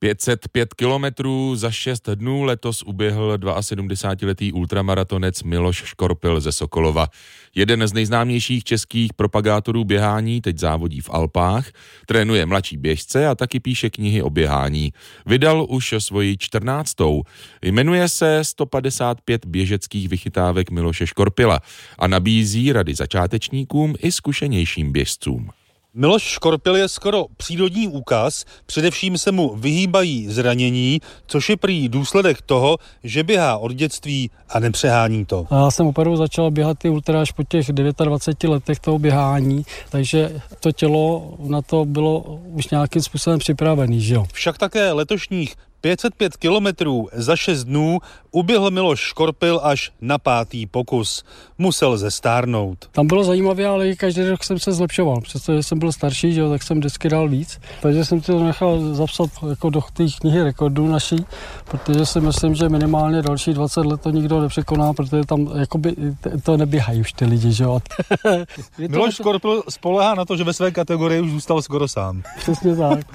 505 kilometrů za 6 dnů letos uběhl 72letý ultramaratonec Miloš Škorpil ze Sokolova. Jeden z nejznámějších českých propagátorů běhání teď závodí v Alpách, trénuje mladší běžce a taky píše knihy o běhání. Vydal už svoji 14. Jmenuje se 155 běžeckých vychytávek Miloše Škorpila a nabízí rady začátečníkům i zkušenějším běžcům. Miloš Škorpil je skoro přírodní úkaz, především se mu vyhýbají zranění, což je prý důsledek toho, že běhá od dětství a nepřehání to. Já jsem opravdu začal běhat ty ultra až po těch 29 letech toho běhání, takže to tělo na to bylo už nějakým způsobem připravený, že jo. Však také letošních 505 kilometrů za 6 dnů uběhl Miloš Škorpil až na 5. pokus. Musel zestárnout. Tam bylo zajímavé, ale každý rok jsem se zlepšoval. Přestože jsem byl starší, že jo, tak jsem vždycky dal víc. Takže jsem to nechal zapsat jako do té knihy rekordů naší, protože si myslím, že minimálně další 20 let to nikdo nepřekoná, protože tam jakoby to neběhají už ty lidi, že jo. Miloš Škorpil spoléhá na to, že ve své kategorii už zůstal skoro sám. Přesně tak.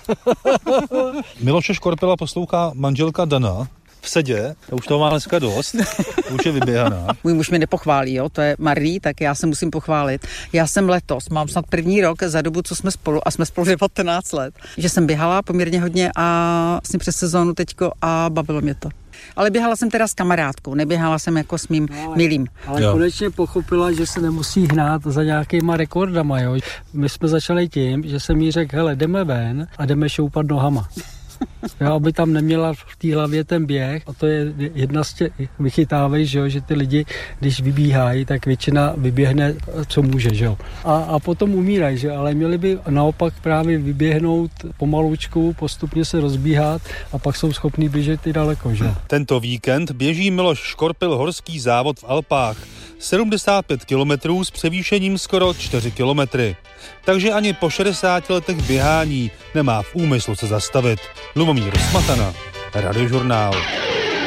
Miloše Škorpila poslouchá manželka Dana v sedě, už toho má dneska dost, už je vyběhaná. Můj muž mi nepochválí, jo, to je marný, tak já se musím pochválit. Já jsem letos, mám snad první rok za dobu, co jsme spolu, a jsme spolu 19 let, že jsem běhala poměrně hodně a vlastně přes sezónu teďko a bavilo mě to. Ale běhala jsem teda s kamarádkou, neběhala jsem jako s mým milým. Ale konečně pochopila, že se nemusí hnát za nějakýma rekordama, jo. My jsme začali tím, že jsem jí řekl, hele, jdeme ven a jdeme šoupat nohama. Jo, aby tam neměla v té hlavě ten běh, a to je jedna z těch vychytávek, že ty lidi, když vybíhají, tak většina vyběhne, co může, že jo. A potom umírají, že, ale měli by naopak právě vyběhnout pomalučku, postupně se rozbíhat a pak jsou schopní běžet i daleko, že. Tento víkend běží Miloš Škorpil horský závod v Alpách. 75 kilometrů s převýšením skoro 4 kilometry. Takže ani po 60 letech běhání nemá v úmyslu se zastavit. Lubomír Smatana, Radiožurnál.